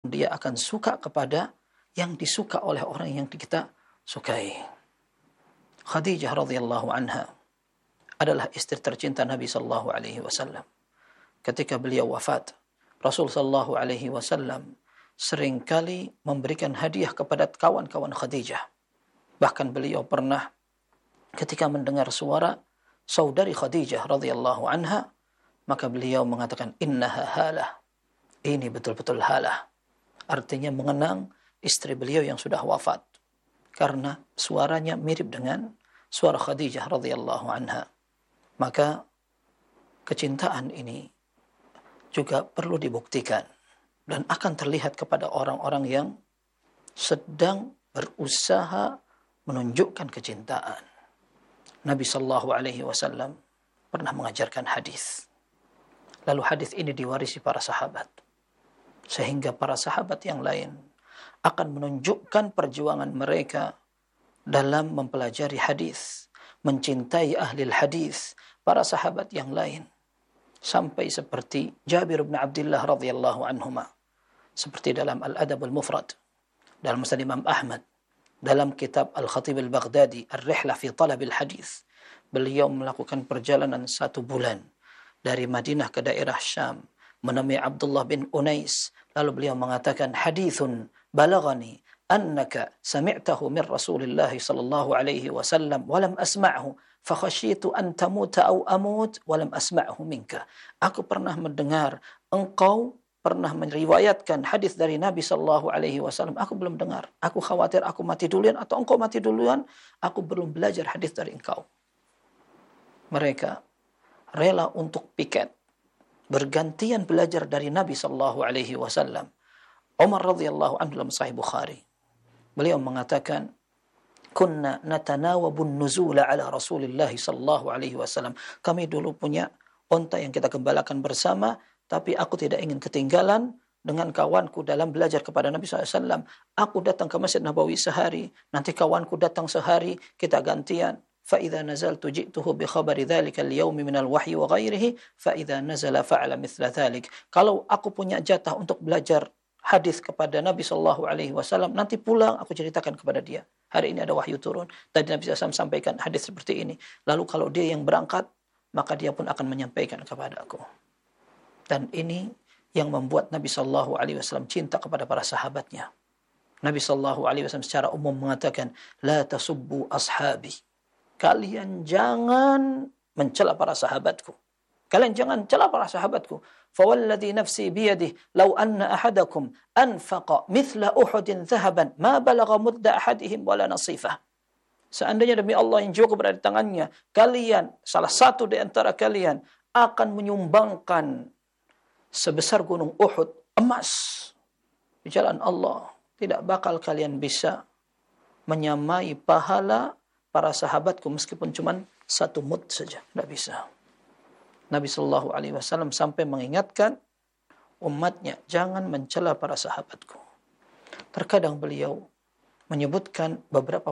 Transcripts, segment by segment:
dia akan suka kepada yang disuka oleh orang yang kita sukai. Khadijah radhiyallahu anha adalah istri tercinta Nabi sallallahu alaihi wasallam. Ketika beliau wafat, Rasul sallallahu alaihi wasallam seringkali memberikan hadiah kepada kawan-kawan Khadijah. Bahkan beliau pernah ketika mendengar suara saudari Khadijah radhiyallahu anha, maka beliau mengatakan innaha halah. Ini betul-betul halah. Artinya mengenang istri beliau yang sudah wafat. Karena suaranya mirip dengan suara Khadijah radhiyallahu anha. Maka kecintaan ini juga perlu dibuktikan. Dan akan terlihat kepada orang-orang yang sedang berusaha menunjukkan kecintaan. Nabi sallallahu alaihi wasallam pernah mengajarkan hadis. Lalu hadis ini diwarisi para sahabat. Sehingga para sahabat yang lain akan menunjukkan perjuangan mereka dalam mempelajari hadis, mencintai ahli hadis, para sahabat yang lain. Sampai seperti Jabir bin Abdullah radhiyallahu anhuma. Seperti dalam Al-Adab Al-Mufrad, dalam Musnad Imam Ahmad, dalam kitab Al-Khatib Al-Baghdadi, Ar-Rihlah fi Talab Al-Hadis. Beliau melakukan perjalanan 1 bulan dari Madinah ke daerah Syam, menemui Abdullah bin Unais. Lalu beliau mengatakan, hadithun balagani annaka sami'tahu min Rasulillah sallallahu alaihi wasallam walam asma'hu fakhasyitu an tamuta aw amut walam asma'hu minka. Aku pernah mendengar engkau pernah meriwayatkan hadis dari Nabi sallallahu alaihi wasallam, aku belum dengar. Aku khawatir aku mati duluan atau engkau mati duluan, aku belum belajar hadis dari engkau. Mereka rela untuk piket, bergantian belajar dari Nabi sallallahu alaihi wasallam. Umar radhiyallahu anhu dalam Sahih Bukhari, beliau mengatakan, kunna natanawabun nuzula ala Rasulillah sallallahu alaihi wasallam. Kami dulu punya unta yang kita gembalakan bersama, tapi aku tidak ingin ketinggalan dengan kawanku dalam belajar kepada Nabi SAW. Aku datang ke Masjid Nabawi sehari, nanti kawanku datang sehari, kita gantian. فَإِذَا نَزَلْتُ جِئْتُهُ بِخَبَرِ ذَلِكَ الْيَوْمِ مِنَ الْوَحْيِ وَغَيْرِهِ فَإِذَا نَزَلَ فَعَلَ مِثْلَ ذَلِكَ. Kalau aku punya jatah untuk belajar hadis kepada Nabi SAW, nanti pulang aku ceritakan kepada dia. Hari ini ada wahyu turun. Tadi Nabi SAW sampaikan hadis seperti ini. Lalu kalau dia yang berangkat, maka dia pun akan menyampaikan kepada aku. Dan ini yang membuat Nabi SAW cinta kepada para sahabatnya. Nabi SAW secara umum mengatakan, la tasubbu ashabi. Kalian jangan mencela para sahabatku. Kalian jangan cela para sahabatku. Fawalladhi nafsi biyadih, law anna ahadakum anfaqa mithla Uhudin dhahaban, ma balagha mudda ahadihim wala nasifah. Seandainya demi Allah yang jiwaku berada di tangannya, kalian, salah satu di antara kalian, akan menyumbangkan sebesar gunung Uhud emas di jalan Allah, tidak bakal kalian bisa menyamai pahala para sahabatku meskipun cuma 1 mud saja, tidak bisa. Nabi sallallahu alaihi wasallam sampai mengingatkan umatnya, jangan mencela para sahabatku. Terkadang beliau menyebutkan beberapa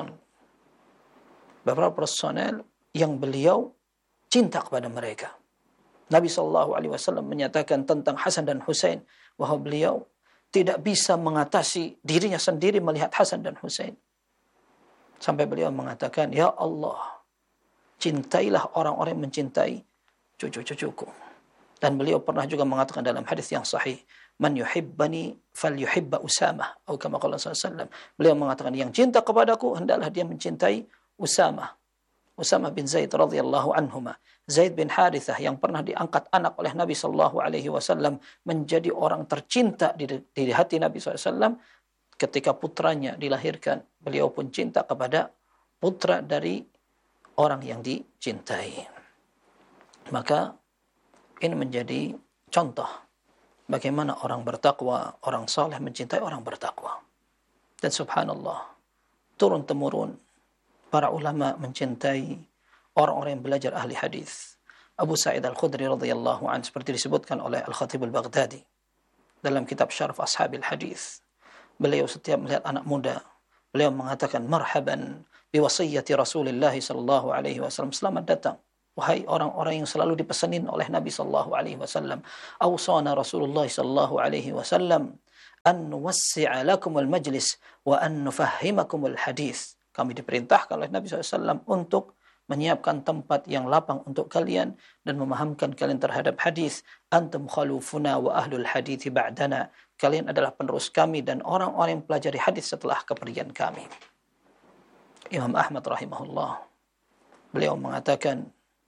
personel yang beliau cinta kepada mereka. Nabi sallallahu alaihi wasallam menyatakan tentang Hasan dan Husain bahwa beliau tidak bisa mengatasi dirinya sendiri melihat Hasan dan Husain. Sampai beliau mengatakan, ya Allah, cintailah orang-orang yang mencintai cucu-cucuku. Dan beliau pernah juga mengatakan dalam hadis yang sahih, man yuhibbani falyuhibba Usamah, atau kama qala sallallahu alaihi wasallam. Beliau mengatakan, yang cinta kepadaku hendaklah dia mencintai Usamah bin Zaid radhiyallahu anhuma. Zaid bin Harithah yang pernah diangkat anak oleh Nabi sallallahu alaihi wasallam menjadi orang tercinta di hati Nabi sallallahu alaihi wasallam. Ketika putranya dilahirkan, beliau pun cinta kepada putra dari orang yang dicintai. Maka ini menjadi contoh bagaimana orang bertakwa, orang saleh mencintai orang bertakwa. Dan subhanallah, turun-temurun para ulama mencintai orang-orang yang belajar ahli hadis. Abu Sa'id Al-Khudri radhiyallahu anhu seperti disebutkan oleh Al-Khatib Al-Baghdadi dalam kitab Syaraf Ashabil Hadis. Beliau setiap melihat anak muda, beliau mengatakan marhaban biwasiyyati Rasulullah sallallahu alaihi wasallam. Selamat datang wahai orang-orang yang selalu dipesanin oleh Nabi sallallahu alaihi wasallam. Awsana Rasulullah sallallahu alaihi wasallam an nuwassi'a lakumul majlis wa an nufahhimakumul hadis. Kami diperintahkan oleh Nabi SAW untuk menyiapkan tempat yang lapang untuk kalian dan memahamkan kalian terhadap hadis. Antum khalufuna wa ahlul hadithi ba'dana. Kalian adalah penerus kami dan orang-orang yang pelajari hadis setelah kepergian kami. Imam Ahmad rahimahullah, beliau mengatakan,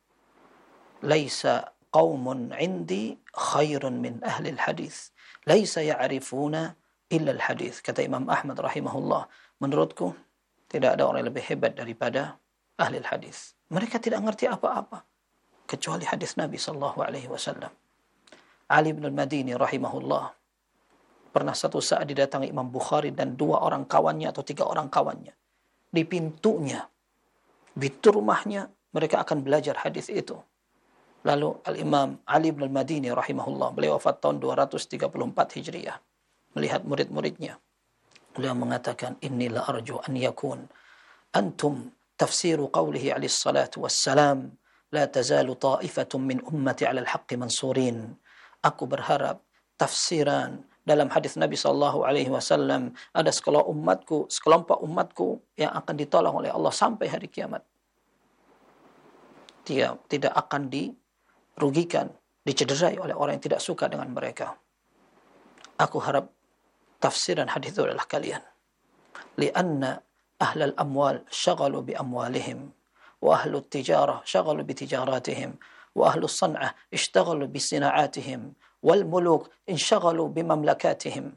laisa qaumun indi khairun min ahli hadis. Laisa ya'rifuna illa al-hadis. Kata Imam Ahmad rahimahullah, menurutku tidak ada orang yang lebih hebat daripada ahli hadis. Mereka tidak mengerti apa-apa kecuali hadis Nabi sallallahu alaihi wasallam. Ali bin al-Madini rahimahullah pernah satu saat didatangi Imam Bukhari dan 2 orang kawannya atau 3 orang kawannya. Di pintunya, pintu rumahnya, mereka akan belajar hadis itu. Lalu Al-Imam Ali bin al-Madini rahimahullah, beliau wafat tahun 234 Hijriah, melihat murid-muridnya. Beliau mengatakan, inni la arju an yakun antum tafsiru qawlihi alaihi salatu wassalam, la tazalu ta'ifatun min ummati ala al-haqqi mansurin. Aku berharap tafsiran dalam hadis Nabi sallallahu alaihi wasallam ada sekelompok umatku yang akan ditolong oleh Allah sampai hari kiamat. Dia tidak akan dirugikan, dicederai oleh orang yang tidak suka dengan mereka. Aku harap tafsiran hadis itu adalah kalian. Lianna ahlal amwal syaghalu bi amwalihim wa ahlut tijarah syaghalu bi tijaratihim wa ahlus san'ah ishtaghalu bi sina'atihim wal muluk insyaghalu bi mamlakatihim.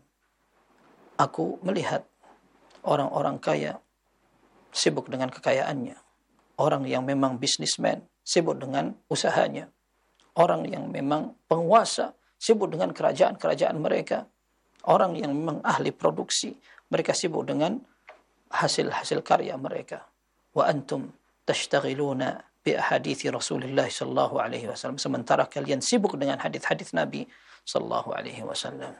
Aku melihat orang-orang kaya sibuk dengan kekayaannya. Orang yang memang bisnismen sibuk dengan usahanya. Orang yang memang penguasa sibuk dengan kerajaan-kerajaan mereka. Orang yang memang ahli produksi, mereka sibuk dengan hasil-hasil karya mereka. Wa antum tashtaghiluna bi ahadithi Rasulullah sallallahu alaihi wasallam. Sementara kalian sibuk dengan hadis-hadis Nabi sallallahu alaihi wasallam.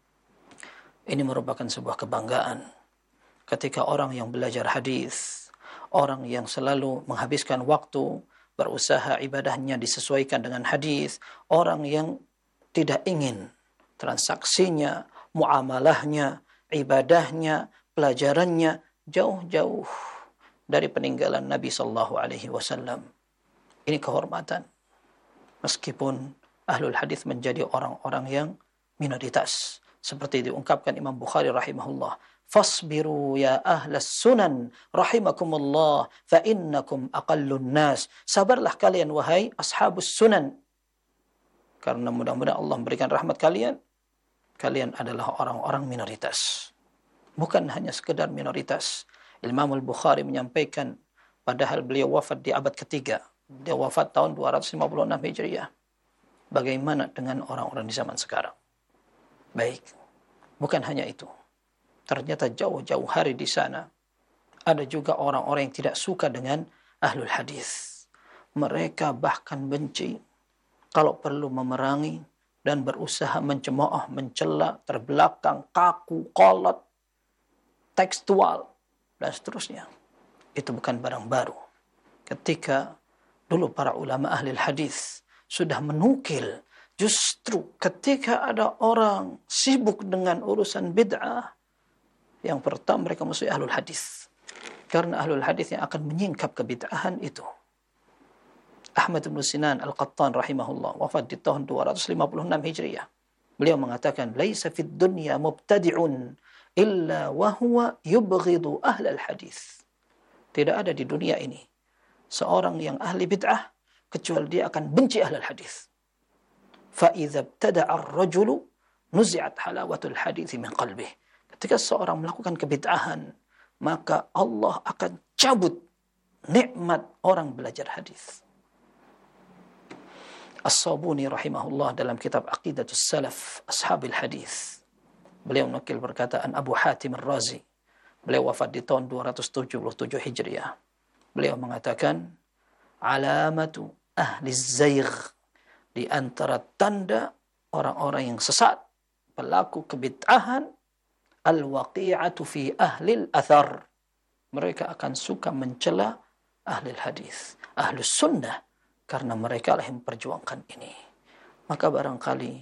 Ini merupakan sebuah kebanggaan ketika orang yang belajar hadis, orang yang selalu menghabiskan waktu berusaha ibadahnya disesuaikan dengan hadis, orang yang tidak ingin transaksinya, muamalahnya, ibadahnya, pelajarannya jauh-jauh dari peninggalan Nabi sallallahu alaihi wasallam. Ini kehormatan. Meskipun ahlul hadis menjadi orang-orang yang minoritas, seperti diungkapkan Imam Bukhari rahimahullah, fasbiru ya ahlas sunan rahimakumullah fa innakum aqallun nas. Sabarlah kalian wahai ashabus sunan, karena mudah-mudahan Allah memberikan rahmat kalian. Kalian adalah orang-orang minoritas. Bukan hanya sekedar minoritas. Imam Al-Bukhari menyampaikan, padahal beliau wafat di abad ketiga. Dia wafat tahun 256 Hijriah. Bagaimana dengan orang-orang di zaman sekarang? Baik, bukan hanya itu. Ternyata jauh-jauh hari di sana ada juga orang-orang yang tidak suka dengan ahlul hadis. Mereka bahkan benci, kalau perlu memerangi dan berusaha mencemooh, mencela, terbelakang, kaku, kolot, tekstual, dan seterusnya. Itu bukan barang baru. Ketika dulu para ulama ahli hadis sudah menukil, justru ketika ada orang sibuk dengan urusan bid'ah, yang pertama mereka musuh ahlul hadis. Karena ahlul hadis yang akan menyingkap kebid'ahan itu. Ahmad bin Sinan Al-Qattan rahimahullah wafat di tahun 256 Hijriah. Beliau mengatakan, laisa fid dunya mubtadi'un illa wa huwa yubghidu ahlal hadis. Tidak ada di dunia ini seorang yang ahli bid'ah kecuali dia akan benci ahlul hadis. Fa idza ibtada'a ar-rajulu nuzi'at halawatul hadits min qalbih. Ketika seorang melakukan kebid'ahan, maka Allah akan cabut nikmat orang belajar hadis. As-Sabuni rahimahullah dalam kitab Aqidatus Salaf Ashabil Hadis, beliau menukil perkataan Abu Hatim Ar-Razi. Beliau wafat di tahun 277 Hijriah. Beliau mengatakan, alamatu ahli zaygh, di antara tanda orang-orang yang sesat, pelaku kebid'ahan, al-waqi'atu fi ahli al-athar. Mereka akan suka mencela ahli hadis, ahli sunnah, karena mereka lah yang memperjuangkan ini. Maka barangkali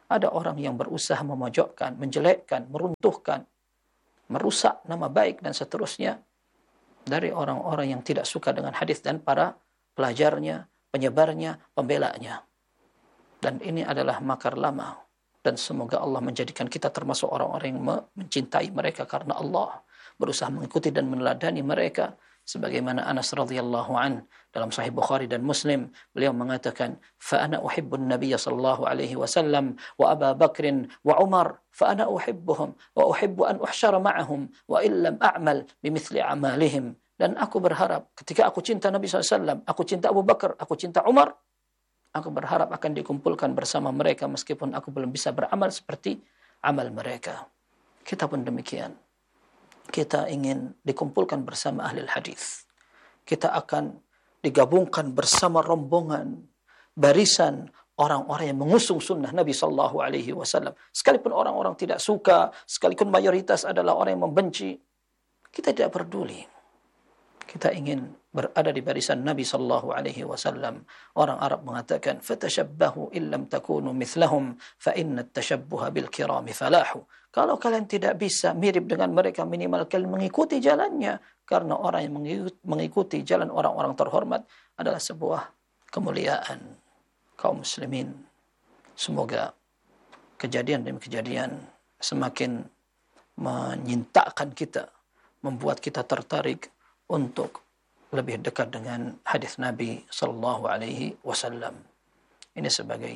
Ada orang yang berusaha memojokkan, menjelekkan, meruntuhkan, merusak nama baik dan seterusnya dari orang-orang yang tidak suka dengan hadis dan para pelajarnya, penyebarnya, pembelanya. Dan ini adalah makar lama. Dan semoga Allah menjadikan kita termasuk orang-orang yang mencintai mereka karena Allah, berusaha mengikuti dan meneladani mereka. Sebagaimana Anas radhiyallahu an dalam Sahih Bukhari dan Muslim, beliau mengatakan, "Fa ana uhibbun Nabiy sallallahu alaihi wasallam wa Abu Bakr wa Umar, fa ana uhibbuhum wa uhibbu an uhsyara ma'ahum wa illam a'mal bimithli amalihim." Dan aku berharap ketika aku cinta Nabi SAW, aku cinta Abu Bakar, aku cinta Umar, aku berharap akan dikumpulkan bersama mereka meskipun aku belum bisa beramal seperti amal mereka. Kita pun demikian. Kita ingin dikumpulkan bersama ahli hadis. Kita akan digabungkan bersama rombongan, barisan orang-orang yang mengusung sunnah Nabi sallallahu alaihi wasallam. Sekalipun orang-orang tidak suka, sekalipun mayoritas adalah orang yang membenci, kita tidak peduli. Kita ingin berada di barisan Nabi sallallahu alaihi wasallam. Orang Arab mengatakan, "Fatashabbahu illam takunu mithlahum, fa inna at-tashabbuha bil kirami falahu." Kalau kalian tidak bisa mirip dengan mereka, minimal kalian mengikuti jalannya, karena orang yang mengikuti jalan orang-orang terhormat adalah sebuah kemuliaan. Kaum muslimin, semoga kejadian demi kejadian semakin menyintakan kita, membuat kita tertarik untuk lebih dekat dengan hadis Nabi sallallahu alaihi wasallam. Ini sebagai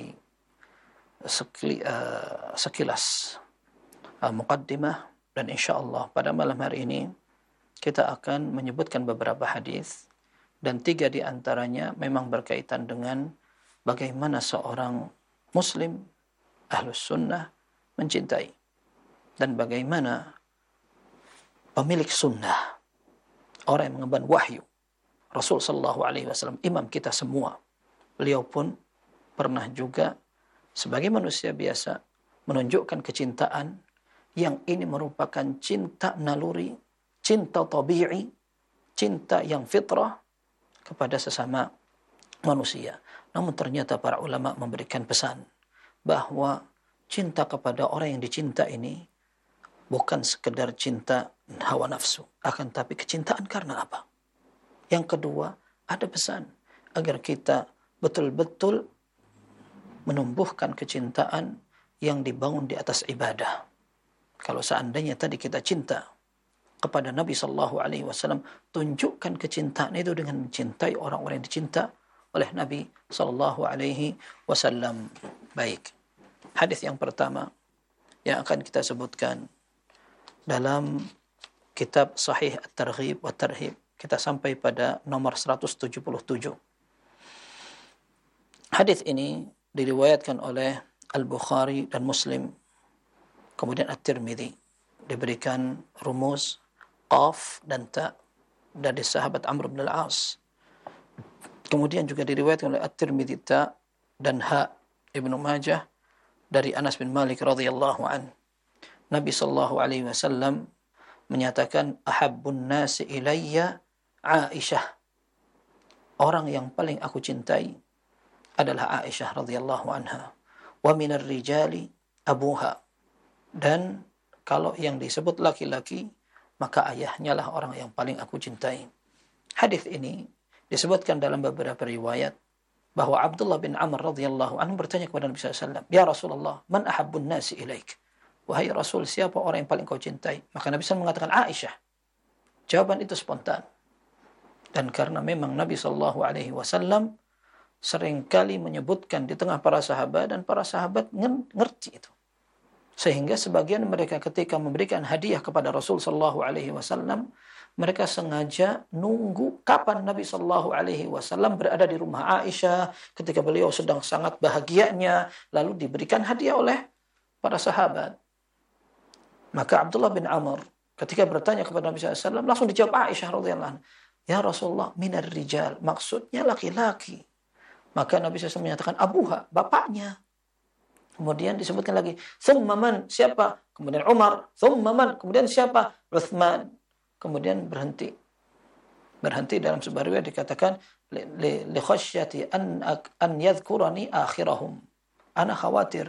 sekilas muqaddimah, dan insyaallah pada malam hari ini kita akan menyebutkan beberapa hadis, dan 3 di antaranya memang berkaitan dengan bagaimana seorang muslim ahlus sunnah mencintai, dan bagaimana pemilik sunnah, orang yang mengemban wahyu, Rasul sallallahu alaihi wasallam, imam kita semua, beliau pun pernah juga sebagai manusia biasa menunjukkan kecintaan yang ini merupakan cinta naluri, cinta tabi'i, cinta yang fitrah kepada sesama manusia. Namun ternyata para ulama memberikan pesan bahwa cinta kepada orang yang dicinta ini bukan sekedar cinta hawa nafsu, akan tapi kecintaan karena apa? Yang kedua, ada pesan agar kita betul-betul menumbuhkan kecintaan yang dibangun di atas ibadah. Kalau seandainya tadi kita cinta kepada Nabi sallallahu alaihi wasallam, tunjukkan kecintaan itu dengan mencintai orang-orang yang dicinta oleh Nabi sallallahu alaihi wasallam. Baik. Hadis yang pertama yang akan kita sebutkan dalam kitab Sahih At-Targhib wa Tarhib, kita sampai pada nomor 177. Hadis ini diriwayatkan oleh Al-Bukhari dan Muslim, kemudian At-Tirmidzi, diberikan rumus qaf dan ta dari sahabat Amr bin Al-As. Kemudian juga diriwayatkan oleh At-Tirmidzi ta dan ha Ibnu Majah dari Anas bin Malik radhiyallahu an. Nabi sallallahu alaihi wasallam menyatakan, ahabbun nasi ilayya Aisyah. Orang yang paling aku cintai adalah Aisyah radhiyallahu anha. Wa minar rijali abuha. Dan kalau yang disebut laki-laki, maka ayahnya lah orang yang paling aku cintai. Hadis ini disebutkan dalam beberapa riwayat bahwa Abdullah bin Amr radhiyallahu anhu bertanya kepada Nabi SAW, "Ya Rasulullah, man ahabbun nasi ilaik?" Wahai Rasul, siapa orang yang paling kau cintai? Maka Nabi SAW mengatakan Aisyah. Jawaban itu spontan. Dan karena memang Nabi SAW seringkali menyebutkan di tengah para sahabat, dan para sahabat ngerti itu. Sehingga sebagian mereka ketika memberikan hadiah kepada Rasul SAW, mereka sengaja nunggu kapan Nabi SAW berada di rumah Aisyah ketika beliau sedang sangat bahagianya, lalu diberikan hadiah oleh para sahabat. Maka Abdullah bin Amr ketika bertanya kepada Nabi SAW, langsung dijawab Aisyah radhiyallahu anha, "Ya Rasulullah, minar rijal." Maksudnya laki-laki. Maka Nabi SAW menyatakan abuha, bapaknya. Kemudian disebutkan lagi, "Thumma man?" Siapa? Kemudian Umar. "Thumma man?" Kemudian siapa? Uthman. Kemudian berhenti. Berhenti dalam sebuah riwayat dikatakan, li khasyati an yadhkurani akhirahum. Ana khawatir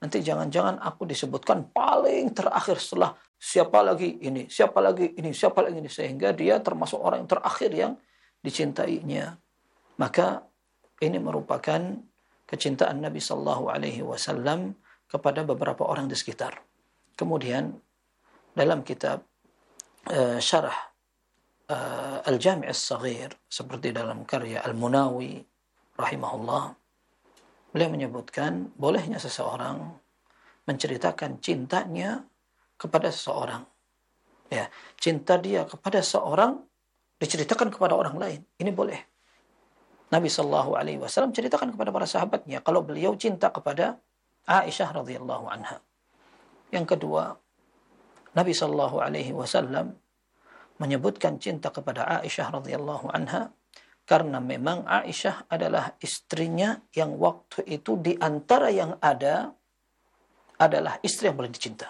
nanti jangan-jangan aku disebutkan paling terakhir setelah siapa lagi ini, siapa lagi ini, siapa lagi ini. Sehingga dia termasuk orang yang terakhir yang dicintainya. Maka ini merupakan kecintaan Nabi Sallallahu Alaihi Wasallam kepada beberapa orang di sekitar. Kemudian dalam kitab syarah Al-Jami' As-Saghir, seperti dalam karya Al-Munawi rahimahullah, beliau menyebutkan bolehnya seseorang menceritakan cintanya kepada seseorang. Ya, cinta dia kepada seorang diceritakan kepada orang lain. Ini boleh. Nabi Sallallahu Alaihi Wasallam ceritakan kepada para sahabatnya kalau beliau cinta kepada Aisyah radhiyallahu anha. Yang kedua, Nabi Sallallahu Alaihi Wasallam menyebutkan cinta kepada Aisyah radhiyallahu anha karena memang Aisyah adalah istrinya yang waktu itu di antara yang ada adalah istri yang paling dicinta.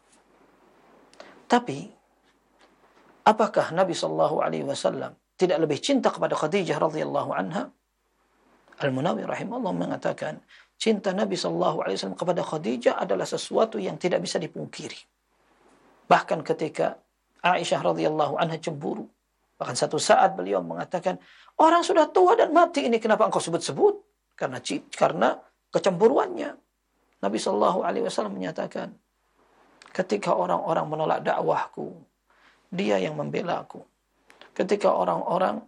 Tapi apakah Nabi Sallallahu Alaihi Wasallam tidak lebih cinta kepada Khadijah radhiyallahu anha? Al-Munawi rahimahullah mengatakan cinta Nabi Sallallahu Alaihi Wasallam kepada Khadijah adalah sesuatu yang tidak bisa dipungkiri. Bahkan ketika Aisyah radhiyallahu anha cemburu, bahkan satu saat beliau mengatakan, orang sudah tua dan mati ini kenapa engkau sebut-sebut? Karena kecemburuannya. Nabi Sallallahu Alaihi Wasallam menyatakan, ketika orang-orang menolak dakwahku, dia yang membela aku. Ketika orang-orang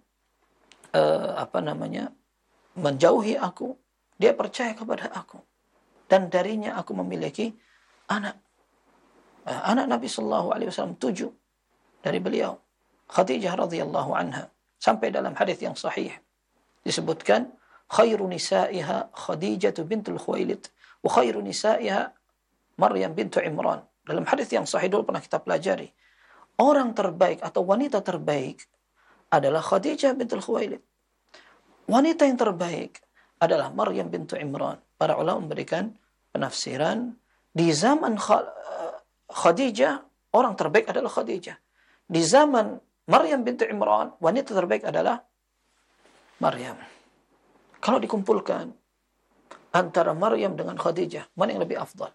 menjauhi aku, dia percaya kepada aku. Dan darinya aku memiliki anak. Anak Nabi Sallallahu Alaihi Wasallam 7 dari beliau. Khadijah radhiyallahu anha. Sampai dalam hadis yang sahih disebutkan, khairu nisaiha Khadijah bintul Khuwailid wa khairu nisaiha Maryam bintu Imran. Dalam hadis yang sahih dulu pernah kita pelajari. Orang terbaik atau wanita terbaik adalah Khadijah bintul Khuwailid. Wanita yang terbaik adalah Maryam bintu Imran. Para ulama memberikan penafsiran di zaman Khadijah, orang terbaik adalah Khadijah. Di zaman Maryam bintu Imran, wanita terbaik adalah Maryam. Kalau dikumpulkan antara Maryam dengan Khadijah, mana yang lebih afdal?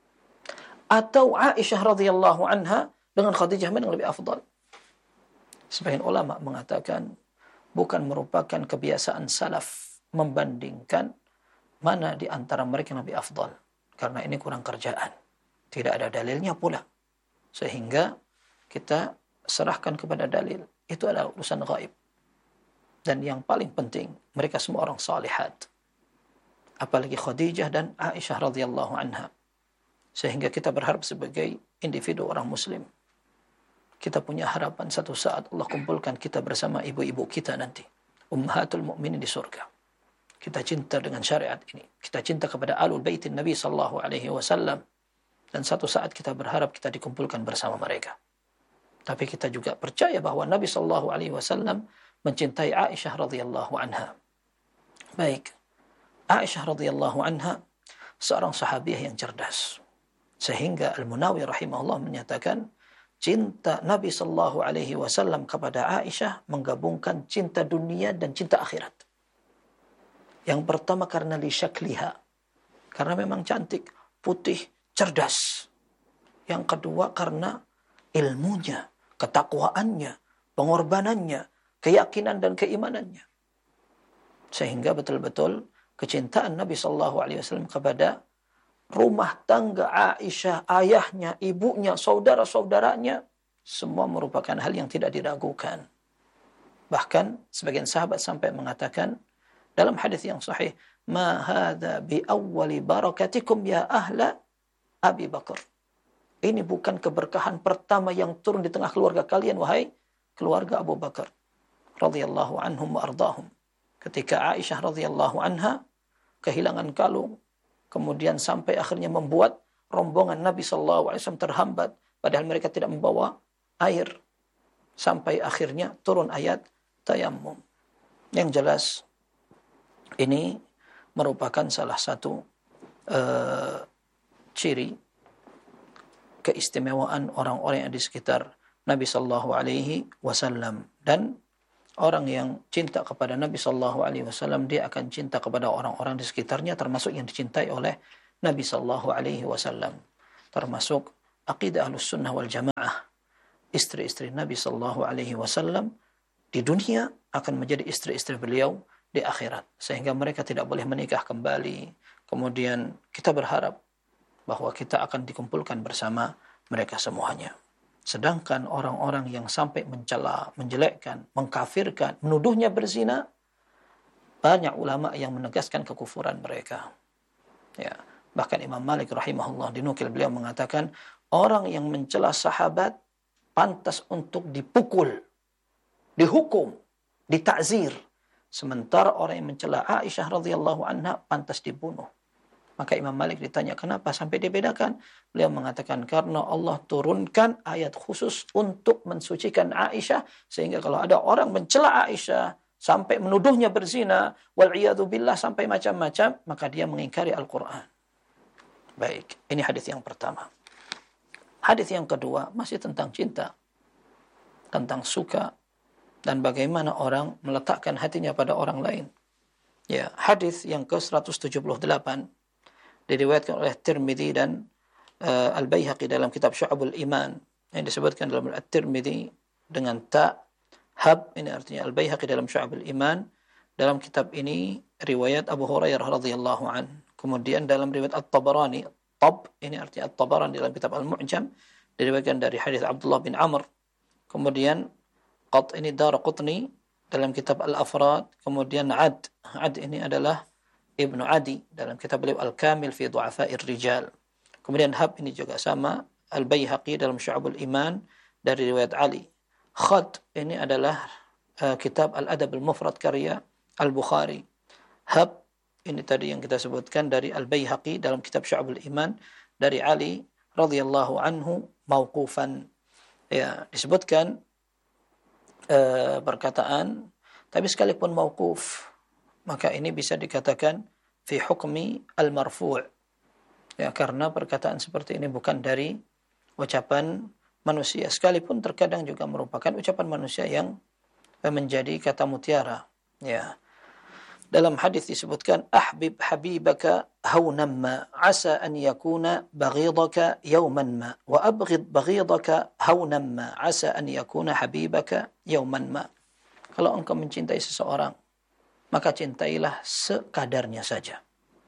Atau Aisyah radhiyallahu anha dengan Khadijah, mana yang lebih afdal? Sebagian ulama mengatakan bukan merupakan kebiasaan salaf membandingkan mana di antara mereka yang lebih afdal. Karena ini kurang kerjaan. Tidak ada dalilnya pula. Sehingga kita serahkan kepada dalil. Itu adalah urusan gaib. Dan yang paling penting, mereka semua orang salihat. Apalagi Khadijah dan Aisyah radhiyallahu anha. Sehingga kita berharap sebagai individu orang muslim, kita punya harapan satu saat Allah kumpulkan kita bersama ibu-ibu kita nanti. Ummahatul mu'minin di surga. Kita cinta dengan syariat ini. Kita cinta kepada alul baitin Nabi sallallahu alaihi wasallam. Dan satu saat kita berharap kita dikumpulkan bersama mereka. Tapi kita juga percaya bahwa Nabi sallallahu alaihi wasallam mencintai Aisyah radhiyallahu anha. Baik. Aisyah radhiyallahu anha seorang sahabiah yang cerdas. Sehingga Al-Munawi rahimahullah menyatakan cinta Nabi sallallahu alaihi wasallam kepada Aisyah menggabungkan cinta dunia dan cinta akhirat. Yang pertama karena li syakliha, karena memang cantik, putih, cerdas. Yang kedua karena ilmunya, ketakwaannya, pengorbanannya, keyakinan dan keimanannya. Sehingga betul-betul kecintaan Nabi sallallahu alaihi wasallam kepada rumah tangga Aisyah, ayahnya, ibunya, saudara-saudaranya, semua merupakan hal yang tidak diragukan. Bahkan sebagian sahabat sampai mengatakan dalam hadis yang sahih, "Ma hadza bi awwali barakatikum ya ahla Abi Bakar." Ini bukan keberkahan pertama yang turun di tengah keluarga kalian, wahai keluarga Abu Bakar radhiyallahu anhum wa ardahum. Ketika Aisyah radhiyallahu anha kehilangan kalung, kemudian sampai akhirnya membuat rombongan Nabi sallallahu alaihi wasallam terhambat, padahal mereka tidak membawa air. Sampai akhirnya turun ayat tayammum. Yang jelas ini merupakan salah satu ciri keistimewaan orang-orang yang di sekitar Nabi sallallahu alaihi wasallam. Dan orang yang cinta kepada Nabi sallallahu alaihi wasallam, dia akan cinta kepada orang-orang di sekitarnya, termasuk yang dicintai oleh Nabi sallallahu alaihi wasallam. Termasuk aqidah Ahlus Sunnah wal Jamaah. Istri-istri Nabi sallallahu alaihi wasallam di dunia akan menjadi istri-istri beliau di akhirat, sehingga mereka tidak boleh menikah kembali. Kemudian kita berharap bahwa kita akan dikumpulkan bersama mereka semuanya. Sedangkan orang-orang yang sampai mencela, menjelekkan, mengkafirkan, menuduhnya berzina, banyak ulama yang menegaskan kekufuran mereka. Ya, bahkan Imam Malik rahimahullah dinukil beliau mengatakan, orang yang mencela sahabat pantas untuk dipukul, dihukum, ditakzir. Sementara orang yang mencela Aisyah radhiyallahu anha pantas dibunuh. Maka Imam Malik ditanya, kenapa sampai dibedakan? Beliau mengatakan, karena Allah turunkan ayat khusus untuk mensucikan Aisyah, sehingga kalau ada orang mencela Aisyah, sampai menuduhnya berzina, wal'iyadu billah, sampai macam-macam, maka dia mengingkari Al-Quran. Baik, ini hadis yang pertama. Hadis yang kedua, masih tentang cinta, tentang suka, dan bagaimana orang meletakkan hatinya pada orang lain. Ya, hadis yang ke-178, diriwayatkan oleh Tirmidzi dan Al-Baihaqi dalam kitab Syu'abul Iman, yang disebutkan dalam At-Tirmidzi dengan ta hab, ini artinya Al-Baihaqi dalam Syu'abul Iman. Dalam kitab ini riwayat Abu Hurairah radhiyallahu an. Kemudian dalam riwayat At-Tabarani, tab ini artinya At-Tabarani dalam kitab Al-Mu'jam, diriwayatkan dari hadis Abdullah bin Amr. Kemudian qat ini Daraqutni dalam kitab Al-Afrad. Kemudian ad ini adalah Ibnu Adi dalam kitab beliau Al-Kamil fi Du'afa'ir Rijal. Kemudian hab ini juga sama Al-Baihaqi dalam Syu'abul Iman dari riwayat Ali. Khad ini adalah kitab Al-Adab Al-Mufrad karya Al-Bukhari. Hab ini tadi yang kita sebutkan dari Al-Baihaqi dalam kitab Syu'abul Iman dari Ali radhiyallahu anhu mauqufan. Ya, disebutkan perkataan, tapi sekalipun mauquf, maka ini bisa dikatakan fi hukmi al-marfu'. Ya, karena perkataan seperti ini bukan dari ucapan manusia, sekalipun terkadang juga merupakan ucapan manusia yang menjadi kata mutiara. Ya. Dalam hadis disebutkan, ahbib habibaka hawnan ma asa an yakuna baghidaka yawman ma wa abghid baghidaka hawnan ma asa an yakuna habibaka yawman ma. Kalau engkau mencintai seseorang, maka cintailah sekadarnya saja.